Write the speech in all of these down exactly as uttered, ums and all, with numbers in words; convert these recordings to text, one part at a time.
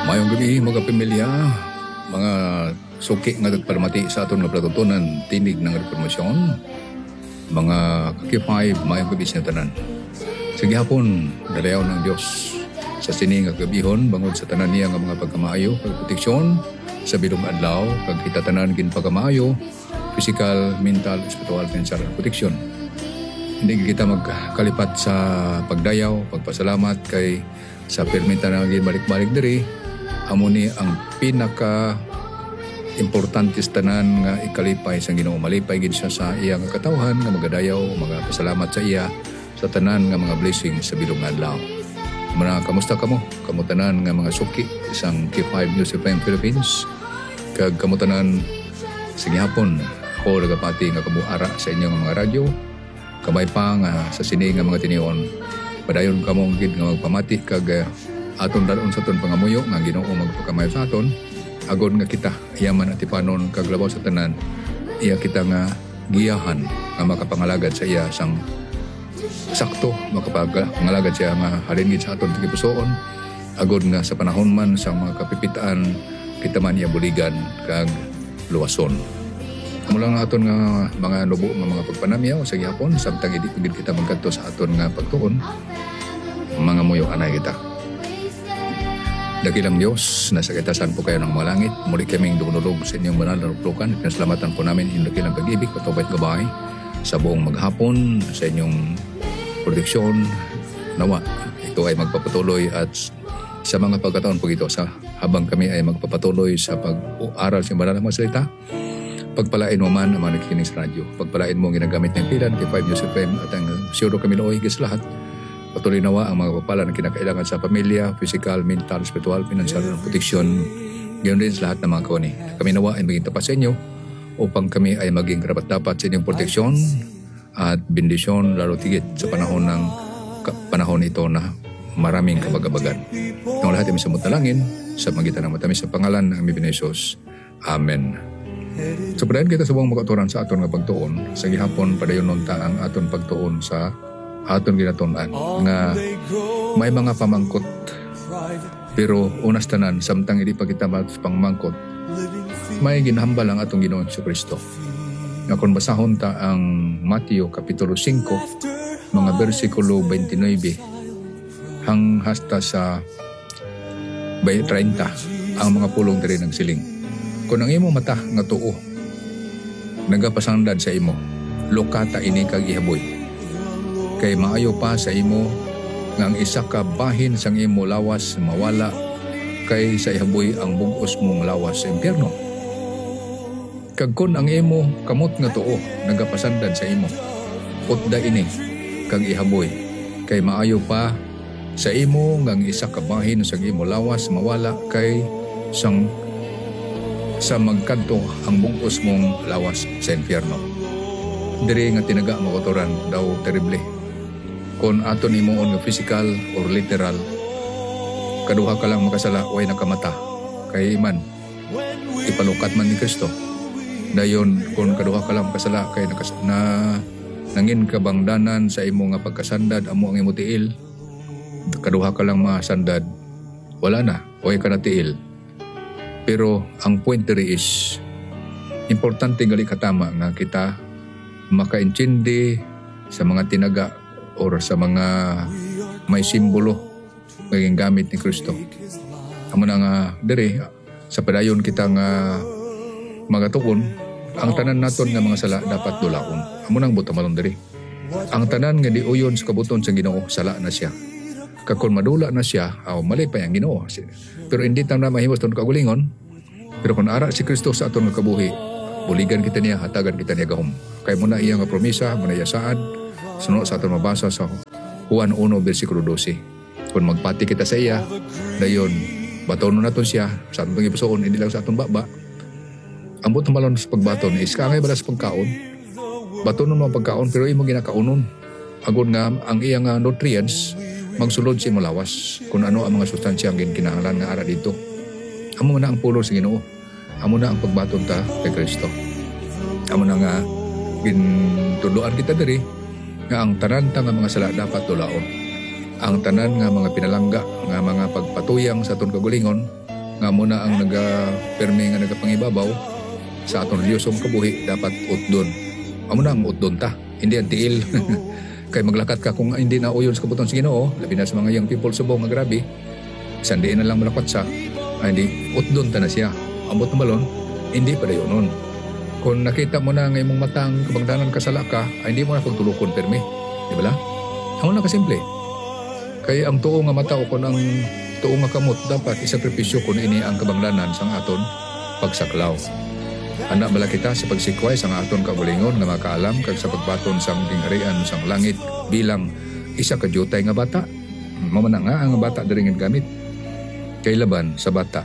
Mayong gabi mga pamilya, mga suki nga nagpalamati sa aton nga patutunan tinig ng reformasyon, mga kakipay, mayong gabi sa tanan. Sige hapon, dalayaw ng Diyos sa sini nga gabihon bangod sa tanan niya nga mga pagkamaayo, pagproteksyon sa bilong adlaw, kag kita tanan kin pagkamaayo, physical, mental, spiritual, financial protection. Hindi kita magkalipat sa pagdayaw, pagpasalamat kay sa permita na balik-balik diri. Amo ni ang pinaka importante sa tanan nga ikalipay sa Ginoo. Malipay gid siya sa iyang katawhan nga magadayaw, mga pasalamat sa iya sa tanan nga mga blessing sa bilong adlaw. Mga kamusta kamo? Kamo tanan nga mga suki isang K five News F M Philippines. Kag kamo tanan sige hapon ako nagapati nga kabuara sa inyong mga radyo. Kamay pa nga sa sini nga mga tinion. Padayon kamo gid nga magpamati kag uh, aton dalon sa aton pangamuyo nga Ginoo magpakamayo sa aton agon nga kita yaman at ipanon kag labaw sa tanan iya kita nga giyahan nga makapangalagad sa iya sang sakto makapangalagad siya nga halin gid sa aton tigipusoon agon nga sa panahon man sa mga kapipitaan kita man iya buligan kag luwason. Amo lang aton nga mga nubo nga mga pagpanamyaw sa gihapon samtang idi pigid kita magkadto sa aton nga pagtuon mga muyo anay kita. Dakilang Diyos, nasa kitasan po kayo ng mga langit. Muli kaming dumulog sa inyong banal na ruplukan. Pinasalamatan po namin yung dakilang pag-ibig, patubay at gabay sa buong maghapon, sa inyong proteksyon. Nawa, ito ay magpapatuloy at sa mga pagkataon po ito, sa, habang kami ay magpapatuloy sa pag-aaral sa banal na mga salita, pagpalain mo man ang mga nakikinig sa radyo. Pagpalain mo ang ginagamit ng pilan, K five News F M at ang siyuro kami looy sa lahat. Patuloy nawa ang mga papala na kinakailangan sa pamilya, physical, mental, spiritual, financial, protection. Ganoon din sa lahat ng mga kawani. Kami nawa ay maging tapat sa inyo upang kami ay maging karapat-dapat sa inyong proteksyon at bendisyon lalo tigit sa panahon ng panahon ito na maraming kabagabagan. Ang lahat ay may samot na langin sa magitan ng matamis sa pangalan ng aming Jesus. Amen. So padayon kita sa buong makaturan sa aton nga pagtuon. Sa gihapon padayon nunta ang aton pagtuon sa aton ginatunan nga may mga pamangkot pero unas tanan samtang hindi pa kita pangmangkot may ginahambal ang atong Ginoon si Kristo. Nga kung basahon ta ang Mateo Kapitulo five mga bersikulo twenty-nine hang hasta sa thirty ang mga pulong diri ng siling. Kung ang imo mata nga tuo nagapasangdad sa imo lokata ini kag ihaboy kay maayo pa sa imo nga ang isa ka bahin sang imo lawas mawala kay sa ihaboy ang bugos mong lawas sa impyerno. Kag kun ang imo kamot nga tuo nagapasandad sa imo utda ini kag ihaboy kay maayo pa sa imo nga ang isa ka bahin sang imo lawas mawala kay sang sa magkadto ang bugos mong lawas sa impyerno. Diri nga tinaga makotoran daw terrible. Kung aton imoon nga physical or literal, kaduha ka lang makasala, way nakamata. Kay iman, ipalukat man ni Kristo. Dayon, kung kaduha ka lang makasala, kay nakas na nangin kabangdanan sa imo nga pagkasandad, amo ang imo tiil, kaduha ka lang masandad, wala na, way ka na tiil. Pero ang point diri is, importante gali katama nga kita makaintindi sa mga tinaga or sa mga may simbolo ngayong gamit ni Kristo. Amo na nga dere sa padayon kita nga magatuon ang tanan naton nga mga sala dapat dulaon. Amo nang buta malon dere. Ang tanan nga diuyon sa kabuton sa Ginoo sala na siya. Kakon madula na siya, aw mali pa yang Ginoo. Pero hindi ta na mahimos ton kagulingon. Pero kung ara si Kristo sa aton nga kabuhi, buligan kita niya, hatagan kita niya gahom. Kay muna iya nga promisa, muna iya saad, sunod sa aton mabasa sa Juan one versikulo twelve. Kung magpati kita sa iya, dayon batonon naton siya sa aton gipusoon, hindi lang sa aton baba. Ang butong malon sa pagbaton is kangay bala sa pagkaon. Batonon mo pagkaon pero imo ginakaunon. Agon nga ang iya nga nutrients magsulod sa imo lawas kung ano ang mga sustansya ang kinahanglan nga ara dito. Amo na ang pulo sa Ginoo. Amo na ang pagbaton ta kay Kristo. Amo na nga gintuduan kita diri nga ang tanan ta nga mga sala dapat dulaon. Ang tanan nga mga pinalangga nga mga pagpatuyang sa aton kagulingon nga muna ang naga-permi nga nagapangibabaw sa aton reliyosong kabuhi dapat utdon. Amo na ang utdon ta, hindi ang tiil. Kay maglakat ka kung hindi na uyon sa kabuton sa Ginoo, labi na sa mga young people subong nga grabe, sandiin na lang malakwat sa, ay hindi, utdon ta na siya. Ambot na balon, hindi pa dayon nun. Kung nakita mo na ngay mong matang kabangdanan kasala ka, ay hindi mo na pagtulukon permi. Di ba la? Amo na kasimple. Kaya ang tuo nga mata o kung ang tuo nga kamot, dapat isakripisyo kung ini ang kabangdanan sang aton pagsaklaw. Anak bala kita sa pagsikway sang aton kabulingon nga makaalam kag sa pagbaton sang gingharian sang langit bilang isa ka jutay nga bata. Mamana nga ang bata diringin gamit. Kay laban sa bata.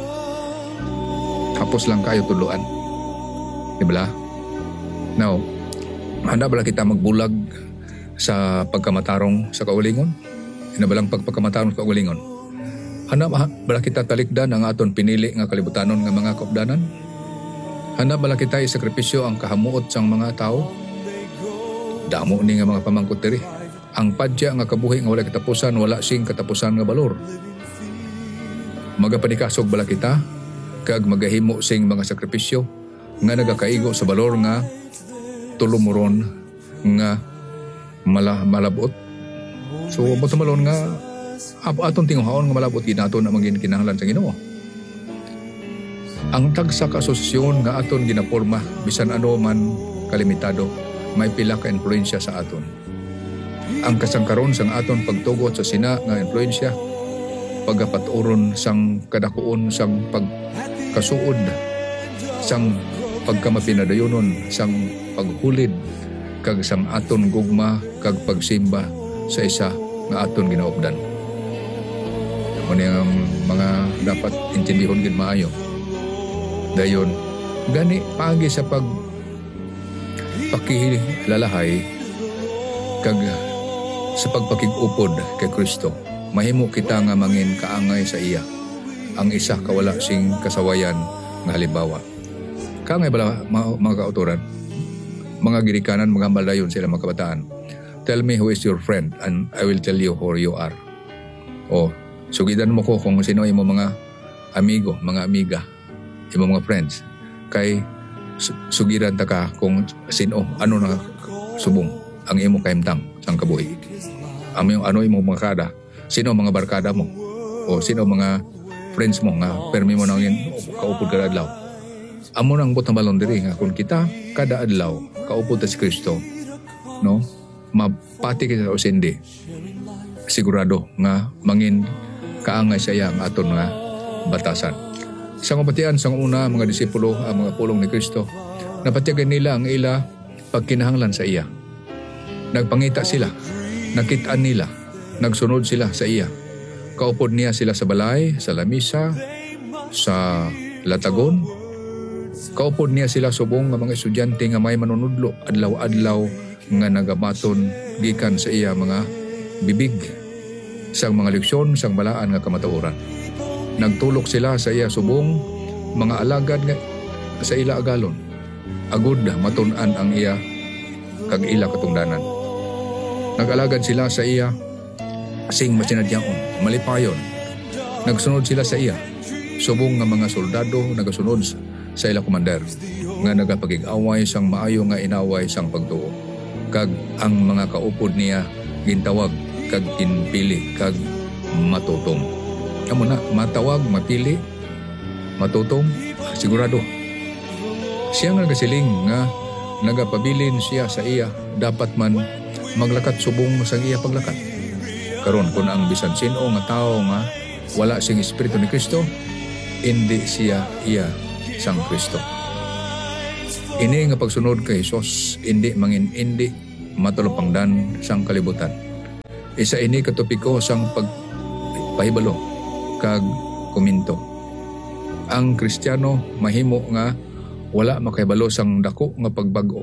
Tapos lang kayo tuluan. Diba? Now, handa bala kita magbulag sa pagkamatarong sa kaulingon? Hinabalang pagpagkamatarong sa kaulingon? Handa bala kita talikdan ang aton pinili nga kalibutanon nga mga kaupdanan? Handa bala kita isakripisyo ang kahamuot sang mga tao? Damo ni nga mga pamangkot diri. Ang padya nga kabuhi nga wala katapusan, wala sing katapusan nga balor. Magapanikasog bala kita, kag magahimo sing mga sakripisyo nga nagakaigo sa balor nga tulumuron nga mala, malabot. So, matumalon nga aton tinguhaon nga malabot ginaton na maging kinahanglan sa Ginoo. Ang tagsa ka asosasyon nga aton ginaporma bisan ano man kalimitado, may pila ka influensya sa aton. Ang kasangkaron sang aton pagtugot sa sina nga influensya, pagapaturon sang kadakuon sang pagkasuod, sang pagkamapinadayonon, sang paghulid, kag sang aton gugma, kag pagsimba sa isa nga aton ginaupdan. Ano ang mga dapat intindihon gid maayo. Dayon, gani paagi sa pag pakilalahay kag sa pagpakig-upod kay Kristo, mahimo kita nga mangin kaangay sa iya. Ang isa kawala sing kasawayan nga halimbawa. Kaangay bala mga, mga kautoran, mga girikanan, mga malayon sila mga kabataan. Tell me who is your friend and I will tell you who you are. O, sugidan mo ko kung sino imo mga amigo, mga amiga, imo mga friends. Kay sugiran ta ka kung sino, ano na subong ang imo kaimtang sang kabuhi. Ano, ano imo mga kada, sino mga barkada mo, o sino mga friends mo nga permi mo nang yun kaupod kada adlaw. Amo nang butang balon diri nga kung kita kada adlaw kaupod ta si Kristo, no? Mapati kita o sindi. Sigurado nga mangin kaangay sa iya ang aton nga batasan. Sa kabatian sang una mga disipulo, ang mga pulong ni Kristo, napatiyagan nila ang ila pagkinahanglan sa iya. Nagpangita sila, nakitaan nila, nagsunod sila sa iya. Kaupod niya sila sa balay, sa lamisa, sa latagon. Kaupod niya sila subong nga mga estudyante nga may manunudlo adlaw-adlaw nga nagabaton gikan sa iya mga bibig sang mga leksyon sang balaan nga kamatuoran. Nagtulok sila sa iya subong mga alagad nga sa ila agalon. Agud matun-an ang iya kag ila katungdanan. Nag-alagad sila sa iya sing masinadyaon, malipayon. Nagsunod sila sa iya subong nga mga soldado nagasunod sa ila komandar nga nagapagig-away sang maayo nga inaway sang pagtuo. Kag ang mga kaupod niya gintawag kag ginpili kag matutong. Amo na matawag, mapili, matutong, sigurado. Siya nga nagasiling nga nagapabilin siya sa iya, dapat man maglakat subong sa iya paglakat. Karon kun ang bisan sino nga tao nga wala sing espiritu ni Kristo, hindi siya iya sang Kristo. Ini nga pagsunod kay Hesus, hindi mangin hindi matulopangdan sang kalibutan. Isa ini katopiko sang pagpahibalo kag kuminto. Ang Kristiyano mahimo nga wala makahibalo sang dako nga pagbago.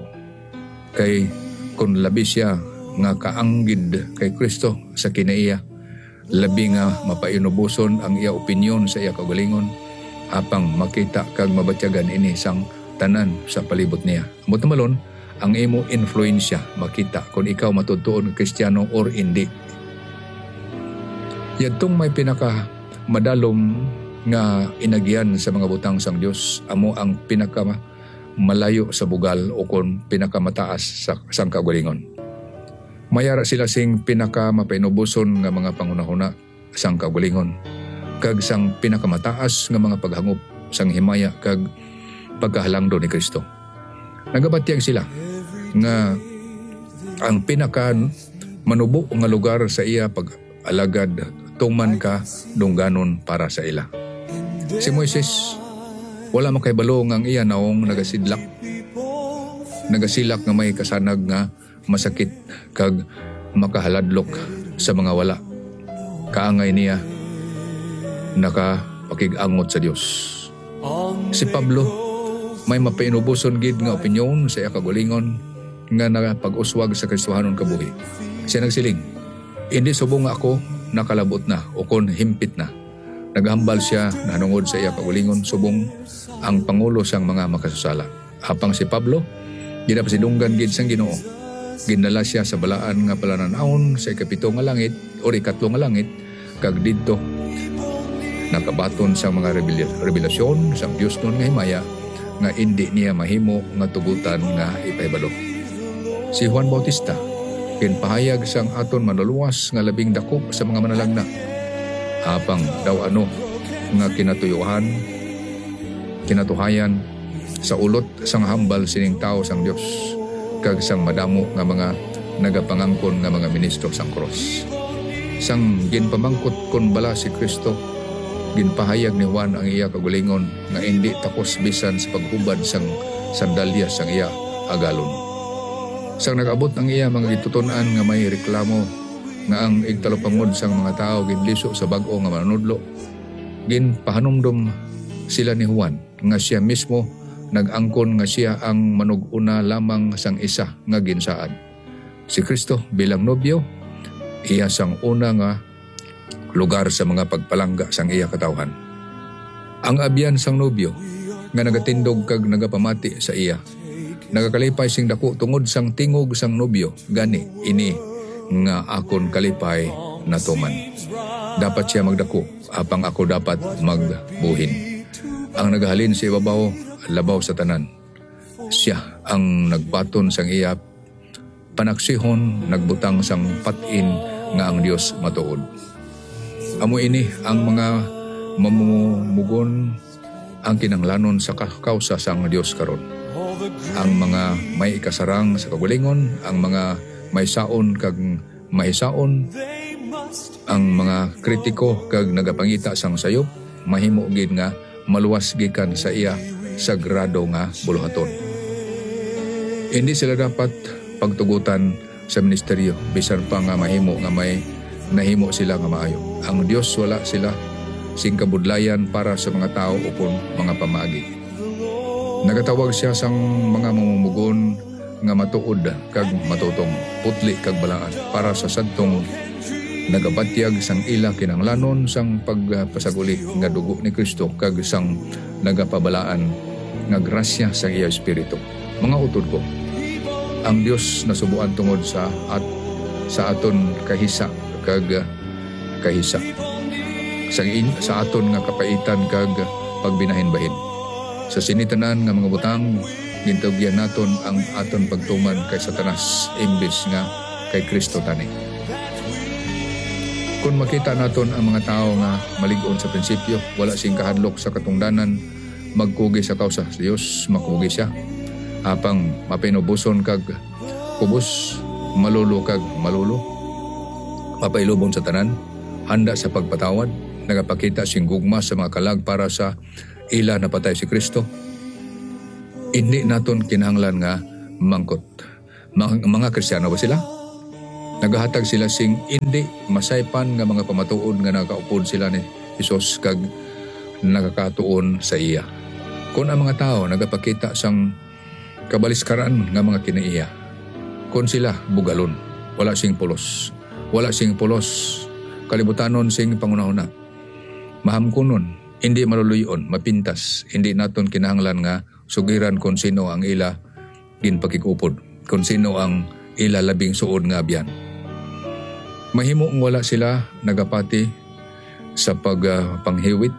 Kay kun labi siya nga kaanggid kay Kristo sa kinaiya, labi nga mapainubuson ang iya opinyon sa iya kaugalingon, apang makita kag mabatyagan ini sang tanan sa palibot niya. Mutamalon, ang imo influensya makita kung ikaw matutuon Kristiyano or hindi. Yadtong may pinaka madalom nga inagyan sa mga butang sang Dios amo ang pinaka malayo sa bugal o kon pinakamataas sa sang kagalingon. Mayara sila sing pinaka mapainubuson nga mga pangunahuna sang kagalingon kag sang pinakamataas nga mga paghangop sang himaya kag pagkahalangdo ni Kristo. Nagabatyag sila nga ang pinaka manubo nga lugar sa iya pag alagad tuman ka dungganon para sa ila. Si Moises wala makaibalo nga ang iya naong nagasidlak nagasilak nga may kasanag nga masakit kag makahaladlok sa mga wala. Kaangay niya nakapakig-angot sa Dios. Si Pablo may mapainubuson gid nga opinyon sa iya kagalingon nga nakapag-uswag sa Kristohanon kabuhi. Siya nagsiling, hindi subong nga ako nakalabot na o kon himpit na. Naghambal siya nanungod sa iya kagalingon subong ang pangulo sang mga makasusala. Apang si Pablo ginapasidunggan gid sang Ginoo. Ginala siya sa balaan nga palananawon sa ikapito nga langit o ikatlo nga langit kag didto nakabaton sa mga revelasyon sang Dios nun nga himaya nga hindi niya mahimo nga tugutan nga ipahibalo. Si Juan Bautista kinpahayag sang aton manluluwas nga labing dako sa mga manalagna. Apang daw ano nga kinatuyuhan, kinatuhayan sa ulot sang hambal sining tao sang Dios kag sang madamo nga mga nagapangangkon nga mga ministro sang cross. Sang ginpamangkot kon bala si Kristo, ginpahayag ni Juan ang iya kagalingon nga hindi takos bisan sa paghubad sang sandalya sang iya agalon. Sang nag-abot ang iya mga gituton-an nga may reklamo nga ang igtalopangod sang mga tao ginliso sa bag-o nga manunudlo, ginpahanumdum sila ni Juan nga siya mismo nag-angkon nga siya ang manuguna lamang sang isa nga ginsaad. Si Kristo bilang nobyo, iya sang una nga lugar sa mga pagpalangga sang iya katawhan. Ang abyan sang nobyo nga nagatindog kag nagapamati sa iya, nagakalipay sing dako tungod sang tingog sang nobyo, gani ini nga akon kalipay na tuman. Dapat siya magdako, apang ako dapat magbuhin. Ang nagahalin sa ibabaw, labaw sa tanan. Siya ang nagbaton sang iya panaksihon, nagbutang sang patin nga ang Dios matuod. Amo ini ang mga mamumugon ang kinanglanon sa kausa sang Dios karon. Ang mga may ikasarang sa kagalingon, ang mga may saon kag mahisaon, ang mga kritiko kag nagapangita sang sayop, mahimo gid nga maluwas gikan sa iya sagrado nga buluhaton. Hindi sila dapat pagtugutan sa ministeryo bisan pa nga mahimo nga may nahimo sila nga maayo. Ang Dios wala sila sing kabudlayan para sa mga tao upon mga pamaagi. Nagatawag siya sang mga mamumugon nga matuod kag matutong, putli kag balaan para sa sadtong nagabatyag sang ila kinanglanon sang pagpasaguli nga dugo ni Kristo kag sang nagapabalaan nga grasya sa iya espiritu. Mga utod ko, ang Dios nasubuan tungod sa at sa aton kahisa kag kahisa sang in, sa aton nga kapaitan kag pagbinahin-bahin. Sa sinitanan nga mga butang, gintugyan naton ang aton pagtuman kay Satanas imbis nga kay Kristo tani. Kung makita naton ang mga tao nga malig-on sa prinsipyo, wala sing kahadlok sa katungdanan, magkugi sa kausa sa Dios, makugi siya. Apang mapinubuson kag kubos, malulo kag malulo, mapailubon sa tanan, handa sa pagpatawad, nagapakita sing gugma sa mga kalag para sa ila na patay si Kristo. Hindi naton kinahanglan nga mangkot. Mga, mga Kristiyano ba sila? Nagahatag sila sing hindi masaypan nga mga pamatuod nga nakaupod sila ni Hesus kag nakakatuon sa iya. Kung ang mga tao nagapakita sang kabaliskaran nga mga kinaiya, kung sila bugalon, wala sing pulos, wala sing pulos, kalibutanon sing pangunahuna, mahamkunon, hindi maluluyon, mapintas, hindi naton kinahanglan nga sugiran kung sino ang ila ginpakikupod, kung sino ang ila labing suod nga abyan. Mahimo wala sila nagapati sa pagpanghiwit uh,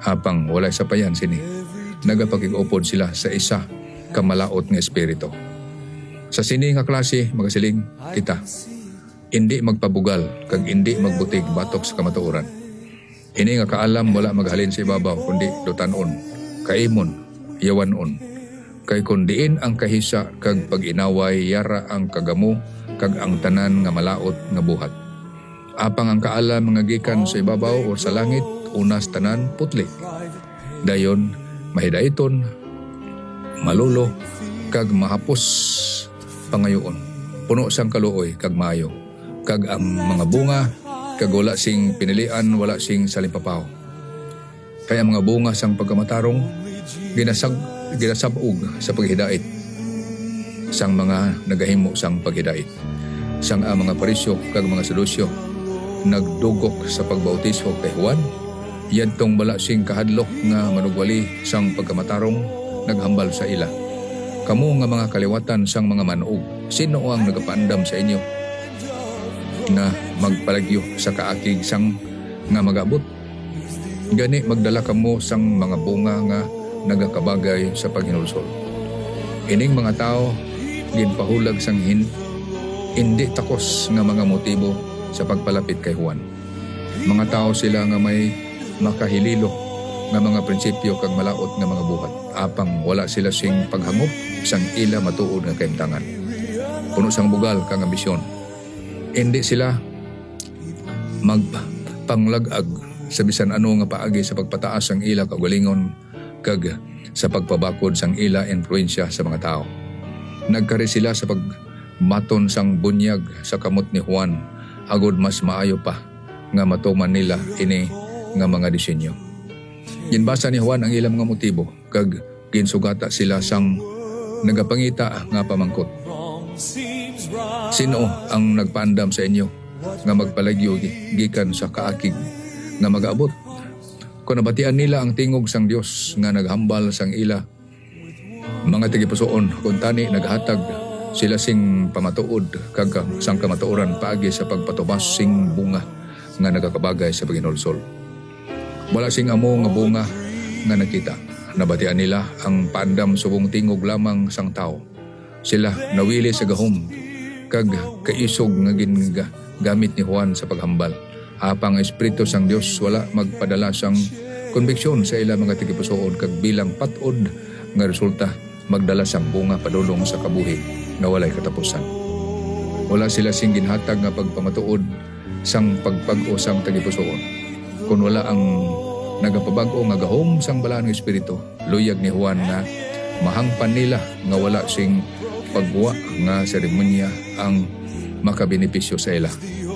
apang walay sapayan sini. Nagapakig-upod sila sa isa kamalaot nga espiritu. Sa sini nga klase magasiling kita, hindi magpabugal kag hindi magbutig batok sa kamatuoran. Ini nga kaalam wala maghalin sa ibabaw kundi dutanon, kaimon, yawanon. Kay kun diin ang kahisa kag pag-inaway yara ang kagamo kag ang tanan nga malaot nga buhat. Apang ang kaalam nga gikan sa ibabaw o sa langit unas tanan putli. Dayon mahidaiton, malulo kag mahapos pangayoon. Puno sang kaluoy kag maayo. Kag ang mga bunga kag wala sing pinilian, wala sing salimpapaw. Kaya mga bunga sang pagkamatarong ginasag ginasabog sa paghidait sang mga nagahimo sang paghidait. Sang ang mga parisyo kag mga sedusyo nagdugok sa pagbautismo kay Juan, yadtong bala sing kahadlok nga manugwali sang pagkamatarong naghambal sa ila. Kamu nga mga kaliwatan sang mga manuog, sino ang nagapaandam sa inyo nga magpalagyo sa kaakig sang nga magabot? Gani magdala kamo sang mga bunga nga nagakabagay sa paghinulsol. Ining mga tao ginpahulag sang hin, hindi takos nga mga motibo sa pagpalapit kay Juan. Mga tao sila nga may makahililo nga mga prinsipyo kag malaot nga mga buhat. Apang wala sila sing paghangop sang ila matuod nga kaimtangan. Puno sang bugal kang ambisyon. Hindi sila magpanglagag sa bisan ano nga paagi sa pagpataas sang ila kaugalingon kag sa pagpabakod sang ila influensya sa mga tao. Nagkari sila sa pagmaton sang bunyag sa kamot ni Juan agod mas maayo pa nga matuman nila ini nga mga disenyo. Ginbasa ni Juan ang ilang mga motibo kag ginsugata sila sang nagapangita nga pamangkot. Sino ang nagpaandam sa inyo nga magpalagyo gikan sa kaakig nga mag-abot? Kung nabatian nila ang tingog sang Dios nga naghambal sang ila mga tigipusoon, kung tani naghatag sila sing pamatuod kag sang kamatuoran paagi sa pagpatubas sing bunga nga nagakabagay sa paghinulsol. Wala sing amo nga bunga nga nakita. Nabatian nila ang paandam subong tingog lamang sang tao. Sila nawili sa gahom kag kaisog nga ginagamit ni Juan sa paghambal. Apang espiritu sang Dios wala magpadala sang konbiksyon sa ila mga tigipusoon kag bilang patod nga resulta magdala sang bunga padulong sa kabuhi nga walay katapusan. Wala sila sing ginhatag nga pagpamatuod sang pagpag-o sang tagipusoon. Kung wala ang nagapabag-o nga gahom sang balaan ng espiritu, luyag ni Juan na mahangpan nila nga wala sing pagwa nga seremonya ang makabenepisyo sa ila.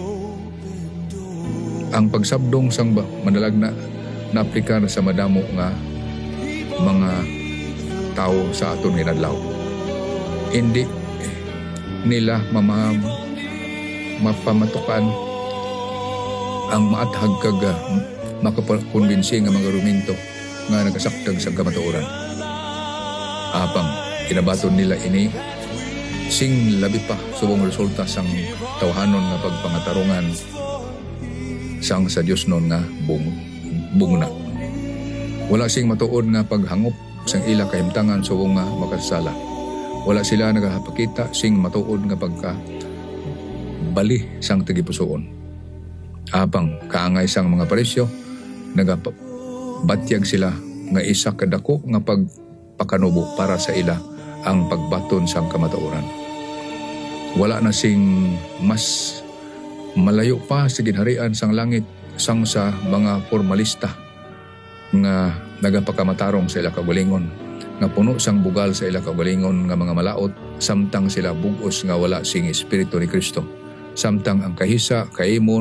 Ang pagsabdong sang manalag na naaplikar sa madamo nga mga tao sa aton hinadlaw. Hindi nila mamam mapamatukan ang maathag kag makakonbinsi nga mga ruminto nga nagasaktag sa kamatuoran. Apang kinabaton nila ini sing labi pa subong resulta sang tawhanon nga pagpangatarungan sang sa Dios non nga bung bungna. Wala sing matuod nga paghangop sang ila kahimtangan subong nga makasala. Wala sila nagahapakita sing matuod nga pagka bali sang tagipusoon. Apang kaangay sang mga parisyo nagabatyag sila nga isa kadako nga pagpakanubo para sa ila ang pagbaton sang kamatuoran. Wala na sing mas malayo pa sa ginharian sang langit sang sa mga formalista nga nagapakamatarong sa ila kaugalingon, nga puno sang bugal sa ila kaugalingon nga mga malaot, samtang sila bugos nga wala sing espiritu ni Kristo, samtang ang kahisa, kaimon,